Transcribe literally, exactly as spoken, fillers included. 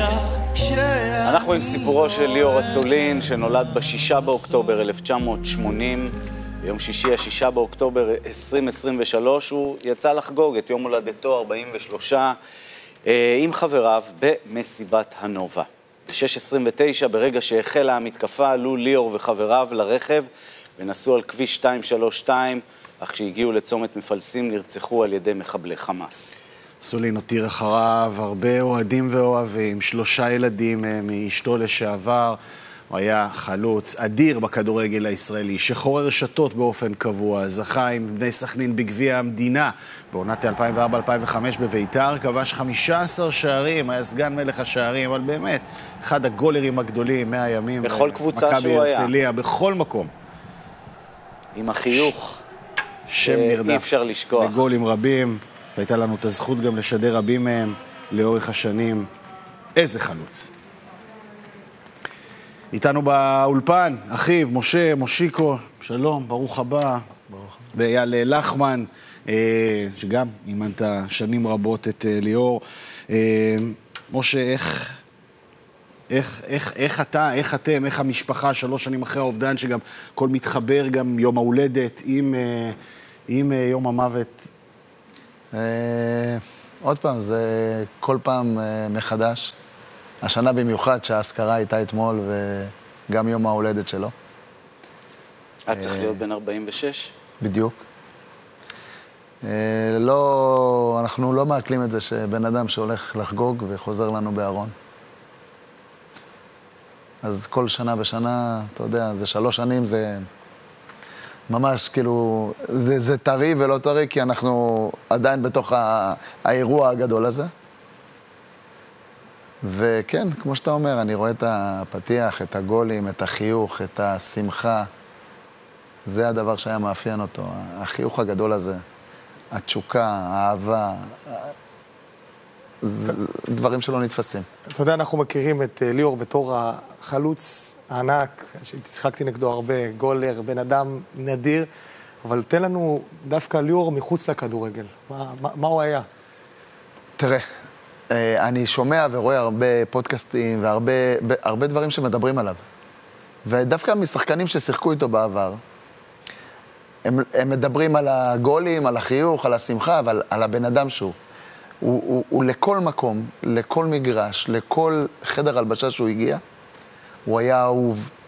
אנחנו עם סיפורו של ליאור אסולין, שנולד בשישה באוקטובר אלף תשע מאות שמונים. ביום שישי, השישה באוקטובר עשרים עשרים ושלוש, הוא יצא לחגוג את יום הולדתו ארבעים ושלוש עם חבריו במסיבת הנובה. ב-שש עשרים ותשע, ברגע שהחלה המתקפה, עלו ליאור וחבריו לרכב ונסעו על כביש שתיים שלוש שתיים, אך כשהגיעו לצומת מפלסים נרצחו על ידי מחבלי חמאס. אסולין הותיר אחריו הרבה אוהדים ואוהבים, שלושה ילדים מאשתו לשעבר. הוא היה חלוץ אדיר בכדורגל הישראלי, שחורר רשתות באופן קבוע, זכה עם בני סכנין בגביע המדינה, בעונת אלפיים וארבע אלפיים וחמש בביתר, כבש חמישה עשר שערים, היה סגן מלך השערים, אבל באמת, אחד הגולרים הגדולים, מאה ימים. בכל קבוצה שהוא היה. מכבי הרצליה, בכל מקום. עם החיוך, שם נרדף. אי אפשר לשכוח. בגולים רבים, והייתה לנו את הזכות גם לשדר רבים מהם לאורך השנים. איזה חלוץ. איתנו באולפן, אחיו, משה, מושיקו, שלום, ברוך הבא. ברוך. ואייל לחמן, שגם אימנת שנים רבות את ליאור. משה, איך, איך, איך, איך אתה, איך אתם, איך המשפחה, שלוש שנים אחרי האובדן, שגם כל מתחבר, גם יום ההולדת עם, עם יום המוות? עוד פעם, זה כל פעם מחדש. השנה במיוחד שההזכרה הייתה אתמול וגם יום ההולדת שלו. את צריך להיות בן ארבעים ושש? בדיוק. לא, אנחנו לא מעכלים את זה שבן אדם שהולך לחגוג וחוזר לנו בארון. אז כל שנה ושנה, אתה יודע, זה שלוש שנים, זה ממש כאילו, זה, זה טרי ולא טרי, כי אנחנו עדיין בתוך האירוע הגדול הזה. וכן, כמו שאתה אומר, אני רואה את הפתיח, את הגולים, את החיוך, את השמחה. זה הדבר שהיה מאפיין אותו, החיוך הגדול הזה, התשוקה, האהבה, דברים שלא נתפסים. אתה יודע, אנחנו מכירים את ליאור בתור החלוץ הענק, ששיחקתי נגדו הרבה, גולר, בן אדם נדיר, אבל תן לנו דווקא ליאור מחוץ לכדורגל. מה, מה, מה הוא היה? תראה, אני שומע ורואה הרבה פודקאסטים והרבה הרבה דברים שמדברים עליו. ודווקא משחקנים ששיחקו איתו בעבר, הם, הם מדברים על הגולים, על החיוך, על השמחה, אבל על הבן אדם שהוא. הוא, הוא, הוא לכל מקום, לכל מגרש, לכל חדר הלבשה שהוא הגיע, הוא היה אהוב,